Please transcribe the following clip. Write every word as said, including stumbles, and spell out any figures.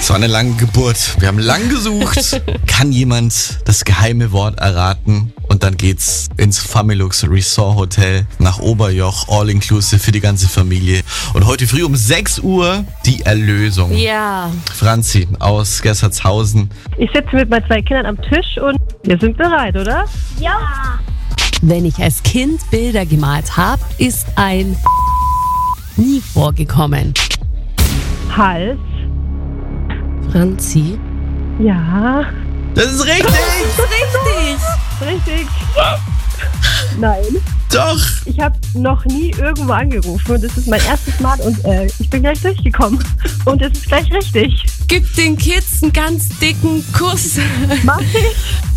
Es war eine lange Geburt. Wir haben lang gesucht. Kann jemand das geheime Wort erraten? Und dann geht's ins Familux Resort Hotel nach Oberjoch, all inclusive für die ganze Familie. Und heute früh um sechs Uhr die Erlösung. Ja. Franzi aus Gessertshausen. Ich sitze mit meinen zwei Kindern am Tisch und wir sind bereit, oder? Ja. Wenn ich als Kind Bilder gemalt habe, ist ein nie vorgekommen. Hals. Franzi? Ja. Das ist richtig! Richtig! Richtig. Nein. Doch! Ich habe noch nie irgendwo angerufen und das ist mein erstes Mal und äh, ich bin gleich durchgekommen. Und es ist gleich richtig. Gib den Kids einen ganz dicken Kuss. Mach ich.